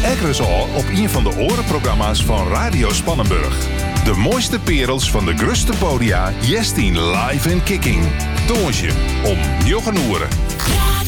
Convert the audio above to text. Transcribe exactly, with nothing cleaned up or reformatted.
Ekkeres al op een van de orenprogramma's van Radio Spannenburg. De mooiste perels van de gruste podia, Jestien live en kicking. Toonsje om njogen oeren.